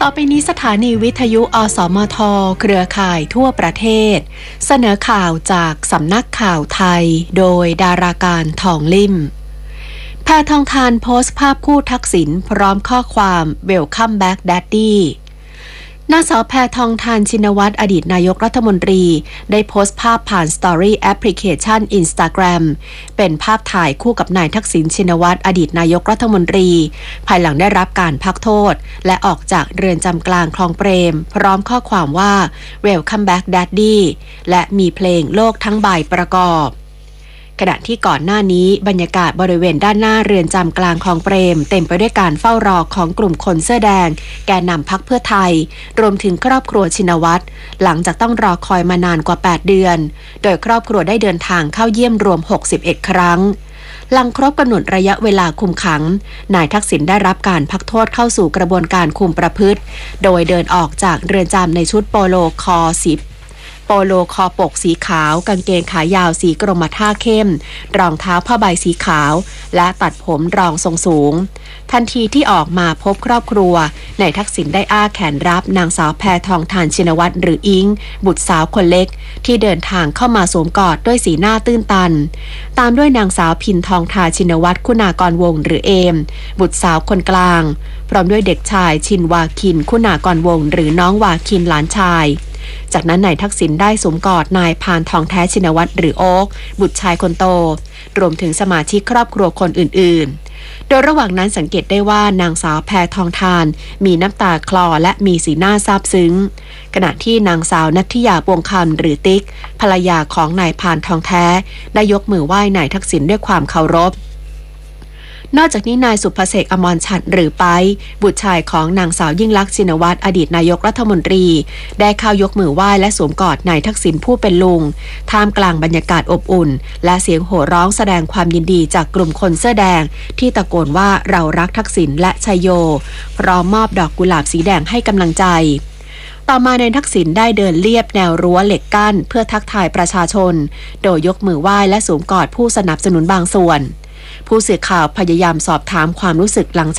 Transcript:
ต่อไปนี้สถานีวิทยุอสมทเครือข่ายทั่วประเทศเสนอข่าวจากสำนักข่าวไทยโดยดาราการทองลิ่มแพทองธารโพสต์ภาพคู่ทักษิณพร้อมข้อความ Welcome back Daddy นางสาวแพทองธารชินวัตรอดีตนายกรัฐมนตรีได้โพสต์ภาพผ่านสตอรี่แอปพลิเคชัน Instagram เป็นภาพถ่ายคู่กับนายทักษิณชินวัตรอดีตนายกรัฐมนตรีภายหลังได้รับการพักโทษและออกจากเรือนจำกลางคลองเปรมพร้อมข้อความว่า Welcome back Daddy และมีเพลงโลกทั้งใบประกอบขณะที่ก่อนหน้านี้บรรยากาศบริเวณด้านหน้าเรือนจำกลางคลองเปรมเต็มไปด้วยการเฝ้ารอของกลุ่มคนเสื้อแดงแกนนำพรรคเพื่อไทยรวมถึงครอบครัวชินวัตรหลังจากต้องรอคอยมานานกว่า8เดือนโดยครอบครัวได้เดินทางเข้าเยี่ยมรวม61ครั้งหลังครบกำหนดระยะเวลาคุมขังนายทักษิณได้รับการพักโทษเข้าสู่กระบวนการคุมประพฤติโดยเดินออกจากเรือนจำในชุดโปโลคอปกสีขาวกางเกงขายาวสีกรมท่าเข้มรองเท้าผ้าใบสีขาวและตัดผมรองทรงสูงทันทีที่ออกมาพบครอบครัวนายทักษิณได้อ้าแขนรับนางสาวแพทองธารชินวัตรหรืออิงบุตรสาวคนเล็กที่เดินทางเข้ามาสวมกอดด้วยสีหน้าตื้นตันตามด้วยนางสาวพินทองทาชินวัตรคุณากรวงศ์หรือเอมบุตรสาวคนกลางพร้อมด้วยเด็กชายชินวาคินคุณากรวงศ์หรือน้องวาคินหลานชายจากนั้นนายทักษิณได้สวมกอดนายพานทองแท้ชินวัตรหรือโอ๊คบุตรชายคนโตรวมถึงสมาชิกครอบครัวคนอื่นๆโดยระหว่างนั้นสังเกตได้ว่านางสาวแพทองธารมีน้ำตาคลอและมีสีหน้าซาบซึ้งขณะที่นางสาวนัทธิยาปวงคำหรือติ๊กภรรยาของนายพานทองแท้ได้ยกมือไหว้นายทักษิณด้วยความเคารพนอกจากนี้นายสุภเสก อมรฉัตรหรือไปบุตรชายของนางสาวยิ่งลักษณ์ชินวัตรอดีตนายกรัฐมนตรีได้เข้ายกมือไหว้และสวมกอดนายทักษิณผู้เป็นลุงท่ามกลางบรรยากาศอบอุ่นและเสียงโห่ร้องแสดงความยินดีจากกลุ่มคนเสื้อแดงที่ตะโกนว่าเรารักทักษิณและชัยโยพร้อมมอบดอกกุหลาบสีแดงให้กำลังใจต่อมานายทักษิณได้เดินเลียบแนวรั้วเหล็กกั้นเพื่อทักทายประชาชนโดยยกมือไหว้และสวมกอดผู้สนับสนุนบางส่วนผู้สื่อข่าวพยายามสอบถามความรู้สึกหลัง